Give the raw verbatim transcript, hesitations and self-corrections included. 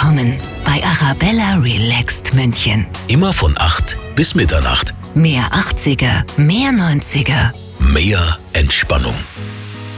willkommen bei Arabella Relaxed München. Immer von acht bis Mitternacht. Mehr achtziger, mehr neunziger. Mehr Entspannung.